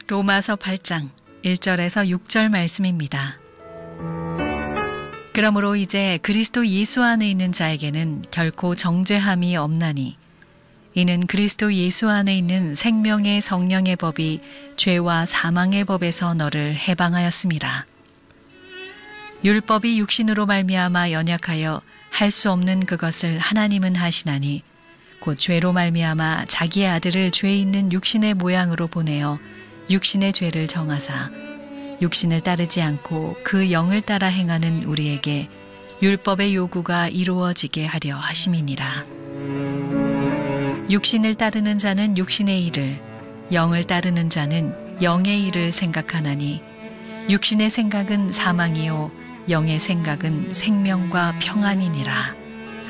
로마서 8장 1절에서 6절 말씀입니다. 그러므로 이제 그리스도 예수 안에 있는 자에게는 결코 정죄함이 없나니 이는 그리스도 예수 안에 있는 생명의 성령의 법이 죄와 사망의 법에서 너를 해방하였음이라. 율법이 육신으로 말미암아 연약하여 할 수 없는 그것을 하나님은 하시나니 곧 죄로 말미암아 자기의 아들을 죄 있는 육신의 모양으로 보내어 육신의 죄를 정하사 육신을 따르지 않고 그 영을 따라 행하는 우리에게 율법의 요구가 이루어지게 하려 하심이니라. 육신을 따르는 자는 육신의 일을, 영을 따르는 자는 영의 일을 생각하나니 육신의 생각은 사망이요 영의 생각은 생명과 평안이니라.